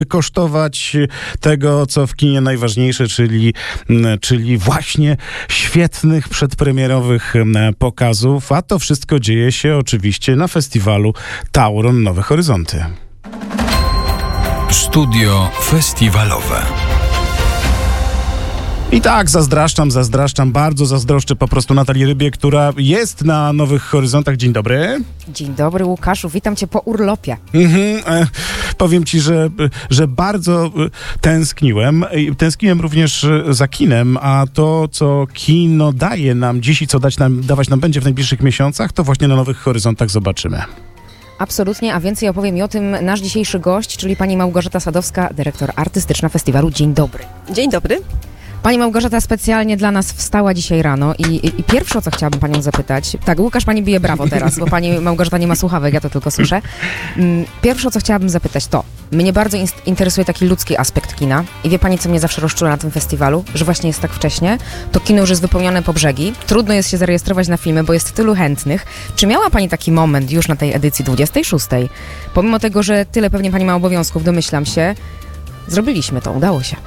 kosztować tego, co w kinie najważniejsze, czyli właśnie świetnych przedpremierowych pokazów, a to wszystko dzieje się oczywiście na festiwalu Tauron Nowe Horyzonty. Studio festiwalowe. I tak, zazdraszczam, bardzo zazdroszczę po prostu Natalii Rybie, która jest na Nowych Horyzontach. Dzień dobry. Dzień dobry, Łukaszu, witam cię po urlopie. Powiem ci, że bardzo tęskniłem. Tęskniłem również za kinem, a to, co kino daje nam dziś i co dawać nam będzie w najbliższych miesiącach, to właśnie na Nowych Horyzontach zobaczymy. Absolutnie, a więcej opowie mi o tym nasz dzisiejszy gość, czyli pani Małgorzata Sadowska, dyrektor artystyczna festiwalu. Dzień dobry. Dzień dobry. Pani Małgorzata specjalnie dla nas wstała dzisiaj rano i pierwsze, o co chciałabym panią zapytać, tak, Łukasz, pani bije brawo teraz, bo pani Małgorzata nie ma słuchawek, ja to tylko słyszę. Pierwsze, o co chciałabym zapytać, to mnie bardzo interesuje taki ludzki aspekt kina i wie pani, co mnie zawsze rozczula na tym festiwalu, że właśnie jest tak wcześnie, to kino już jest wypełnione po brzegi, trudno jest się zarejestrować na filmy, bo jest tylu chętnych. Czy miała pani taki moment już na tej edycji 26? Pomimo tego, że tyle pewnie pani ma obowiązków, domyślam się, zrobiliśmy to, udało się.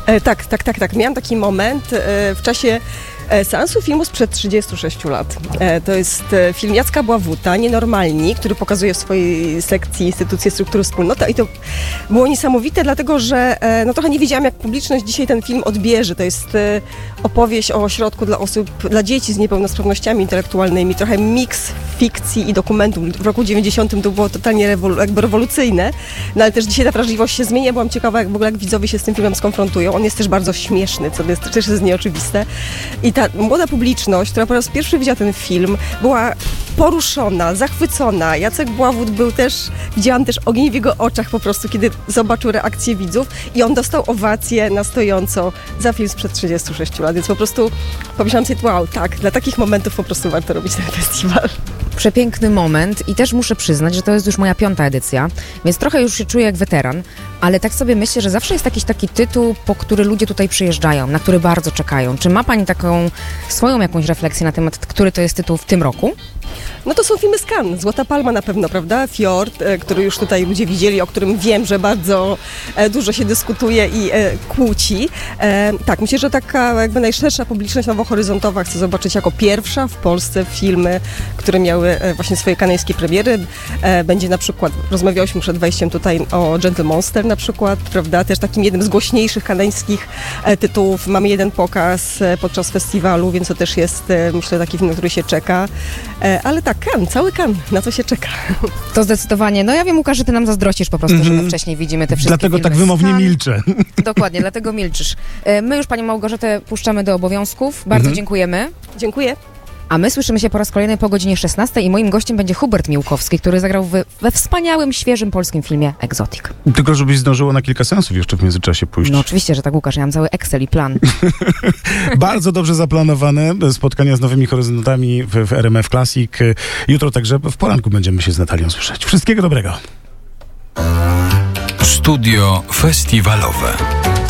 Tak. Miałam taki moment w czasie seansu filmu sprzed 36 lat. To jest film Jacka Bławuta, Nienormalni, który pokazuje w swojej sekcji Instytucje Struktury Wspólnota i to było niesamowite, dlatego że trochę nie wiedziałam, jak publiczność dzisiaj ten film odbierze. To jest opowieść o ośrodku dla dzieci z niepełnosprawnościami intelektualnymi, trochę miks fikcji i dokumentu. W roku 90 to było totalnie rewolucyjne, no ale też dzisiaj ta wrażliwość się zmienia. Byłam ciekawa, jak widzowie się z tym filmem skonfrontują. On jest też bardzo śmieszny, co też jest nieoczywiste. I ta młoda publiczność, która po raz pierwszy widziała ten film, była poruszona, zachwycona. Jacek Bławut widziałam też ogień w jego oczach po prostu, kiedy zobaczył reakcję widzów i on dostał owację na stojąco za film sprzed 36 lat, więc po prostu pomyślałam sobie, wow, tak, dla takich momentów po prostu warto robić ten festiwal. Przepiękny moment i też muszę przyznać, że to jest już moja 5. edycja, więc trochę już się czuję jak weteran, ale tak sobie myślę, że zawsze jest jakiś taki tytuł, po który ludzie tutaj przyjeżdżają, na który bardzo czekają. Czy ma pani taką swoją jakąś refleksję na temat, który to jest tytuł w tym roku? No to są filmy z Cannes. Złota Palma na pewno, prawda? Fjord, który już tutaj ludzie widzieli, o którym wiem, że bardzo dużo się dyskutuje i kłóci. Tak, myślę, że taka jakby najszersza publiczność nowohoryzontowa chce zobaczyć jako pierwsza w Polsce filmy, które miały właśnie swoje kanejskie premiery. Będzie na przykład, rozmawiałyśmy przed wejściem tutaj o Gentle Monster na przykład, prawda? Też takim jednym z głośniejszych kanańskich tytułów. Mamy jeden pokaz podczas festiwalu, więc to też jest, myślę, taki film, na który się czeka. Ale tak, cały Cannes, na co się czeka. To zdecydowanie. No ja wiem, Łukasz, że ty nam zazdrościsz po prostu, że my wcześniej widzimy te wszystkie Dlatego filmy. tak wymownie milczę. Dokładnie, dlatego milczysz. My już panią Małgorzatę puszczamy do obowiązków. Bardzo dziękujemy. Dziękuję. A my słyszymy się po raz kolejny po godzinie 16 i moim gościem będzie Hubert Miłkowski, który zagrał we wspaniałym, świeżym polskim filmie Exotic. Tylko żebyś zdążyło na kilka seansów jeszcze w międzyczasie pójść. No oczywiście, że tak, Łukasz, ja mam cały Excel i plan. Bardzo dobrze zaplanowane spotkania z Nowymi Horyzontami w RMF Classic. Jutro także w poranku będziemy się z Natalią słyszeć. Wszystkiego dobrego. Studio festiwalowe.